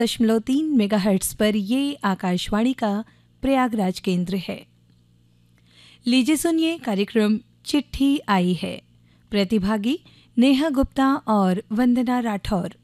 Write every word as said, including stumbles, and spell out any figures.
दशमलव तीन मेगाहर्ट्ज पर ये आकाशवाणी का प्रयागराज केंद्र है। लीजिए सुनिए कार्यक्रम चिट्ठी आई है। प्रतिभागी नेहा गुप्ता और वंदना राठौर।